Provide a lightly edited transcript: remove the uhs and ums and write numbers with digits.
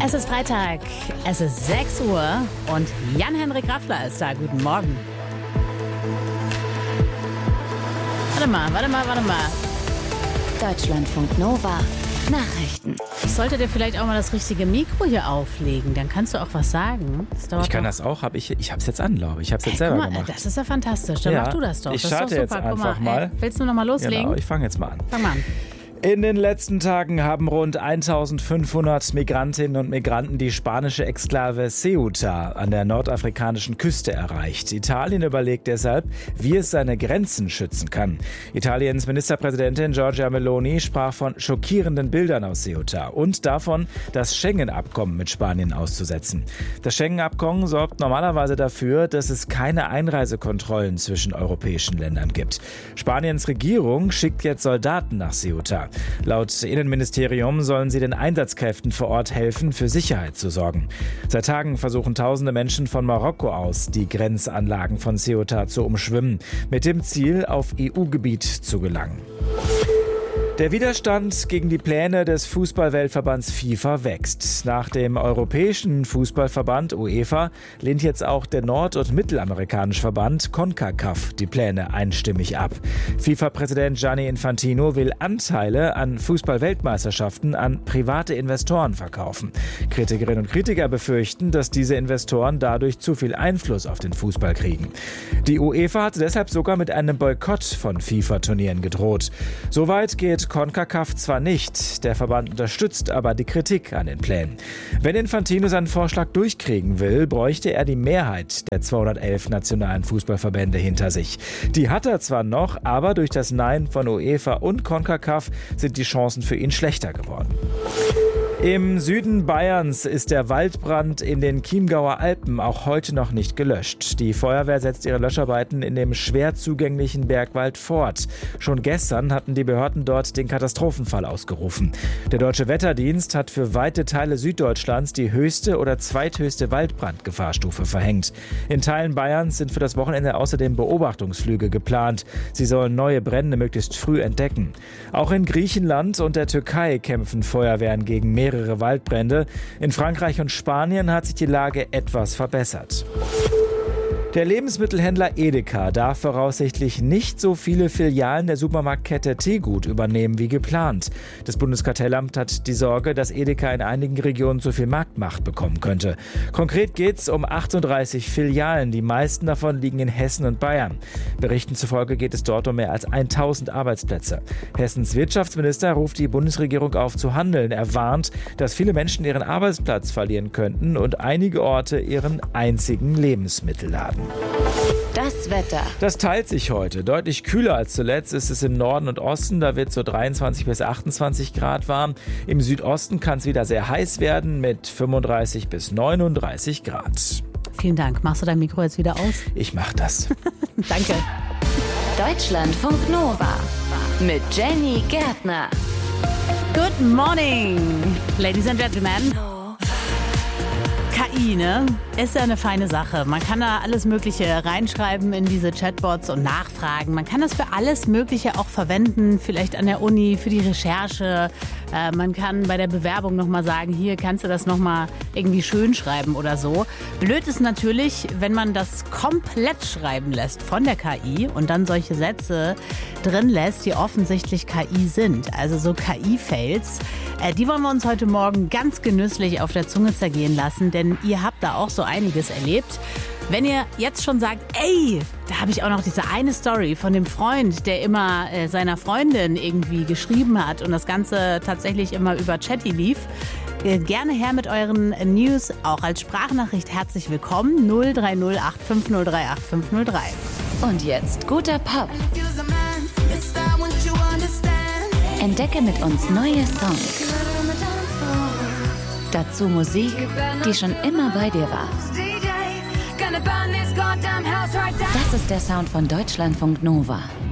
Es ist Freitag, es ist 6 Uhr und Jan-Henrik Raffler ist da. Guten Morgen. Warte mal. Deutschlandfunk Nova. Nachrichten. Ich sollte dir vielleicht auch mal das richtige Mikro hier auflegen, dann kannst du auch was sagen. Ich kann das auch, ich habe es jetzt an, glaube ich. Ich habe es jetzt selber gemacht. Das ist ja fantastisch, dann mach du das doch. Ich das starte ist doch super. jetzt einfach mal. Willst du noch mal loslegen? Genau, ich fange jetzt mal an. Fang mal an. In den letzten Tagen haben rund 1500 Migrantinnen und Migranten die spanische Exklave Ceuta an der nordafrikanischen Küste erreicht. Italien überlegt deshalb, wie es seine Grenzen schützen kann. Italiens Ministerpräsidentin Giorgia Meloni sprach von schockierenden Bildern aus Ceuta und davon, das Schengen-Abkommen mit Spanien auszusetzen. Das Schengen-Abkommen sorgt normalerweise dafür, dass es keine Einreisekontrollen zwischen europäischen Ländern gibt. Spaniens Regierung schickt jetzt Soldaten nach Ceuta. Laut Innenministerium sollen sie den Einsatzkräften vor Ort helfen, für Sicherheit zu sorgen. Seit Tagen versuchen tausende Menschen von Marokko aus, die Grenzanlagen von Ceuta zu umschwimmen, mit dem Ziel, auf EU-Gebiet zu gelangen. Der Widerstand gegen die Pläne des Fußball-Weltverbands FIFA wächst. Nach dem Europäischen Fußballverband UEFA lehnt jetzt auch der nord- und mittelamerikanische Verband CONCACAF die Pläne einstimmig ab. FIFA-Präsident Gianni Infantino will Anteile an Fußball-Weltmeisterschaften an private Investoren verkaufen. Kritikerinnen und Kritiker befürchten, dass diese Investoren dadurch zu viel Einfluss auf den Fußball kriegen. Die UEFA hatte deshalb sogar mit einem Boykott von FIFA-Turnieren gedroht. Soweit geht CONCACAF zwar nicht, der Verband unterstützt aber die Kritik an den Plänen. Wenn Infantino seinen Vorschlag durchkriegen will, bräuchte er die Mehrheit der 211 nationalen Fußballverbände hinter sich. Die hat er zwar noch, aber durch das Nein von UEFA und CONCACAF sind die Chancen für ihn schlechter geworden. Im Süden Bayerns ist der Waldbrand in den Chiemgauer Alpen auch heute noch nicht gelöscht. Die Feuerwehr setzt ihre Löscharbeiten in dem schwer zugänglichen Bergwald fort. Schon gestern hatten die Behörden dort den Katastrophenfall ausgerufen. Der Deutsche Wetterdienst hat für weite Teile Süddeutschlands die höchste oder zweithöchste Waldbrandgefahrstufe verhängt. In Teilen Bayerns sind für das Wochenende außerdem Beobachtungsflüge geplant. Sie sollen neue Brände möglichst früh entdecken. Auch in Griechenland und der Türkei kämpfen Feuerwehren gegen mehrere Waldbrände. In Frankreich und Spanien hat sich die Lage etwas verbessert. Der Lebensmittelhändler Edeka darf voraussichtlich nicht so viele Filialen der Supermarktkette Tegut übernehmen wie geplant. Das Bundeskartellamt hat die Sorge, dass Edeka in einigen Regionen zu viel Marktmacht bekommen könnte. Konkret geht es um 38 Filialen, die meisten davon liegen in Hessen und Bayern. Berichten zufolge geht es dort um mehr als 1000 Arbeitsplätze. Hessens Wirtschaftsminister ruft die Bundesregierung auf zu handeln. Er warnt, dass viele Menschen ihren Arbeitsplatz verlieren könnten und einige Orte ihren einzigen Lebensmittelladen. Das Wetter. Das teilt sich heute. Deutlich kühler als zuletzt ist es im Norden und Osten. Da wird es so 23 bis 28 Grad warm. Im Südosten kann es wieder sehr heiß werden mit 35 bis 39 Grad. Vielen Dank. Machst du dein Mikro jetzt wieder aus? Ich mach das. Danke. Deutschlandfunk Nova mit Jenny Gärtner. Good morning, ladies and gentlemen. KI, ne? Ist ja eine feine Sache. Man kann da alles Mögliche reinschreiben in diese Chatbots und nachfragen. Man kann das für alles Mögliche auch verwenden, vielleicht an der Uni, für die Recherche. Man kann bei der Bewerbung nochmal sagen, hier kannst du das nochmal irgendwie schön schreiben oder so. Blöd ist natürlich, wenn man das komplett schreiben lässt von der KI und dann solche Sätze drin lässt, die offensichtlich KI sind. Also so KI-Fails. Die wollen wir uns heute Morgen ganz genüsslich auf der Zunge zergehen lassen, denn ihr habt da auch so einiges erlebt. Wenn ihr jetzt schon sagt, ey, da habe ich auch noch diese eine Story von dem Freund, der immer seiner Freundin irgendwie geschrieben hat und das Ganze tatsächlich immer über Chatty lief, gerne her mit euren News, auch als Sprachnachricht herzlich willkommen, 030 850 38503. Und jetzt guter Pop. Entdecke mit uns neue Songs. Dazu Musik, die schon immer bei dir war. Das ist der Sound von Deutschlandfunk Nova.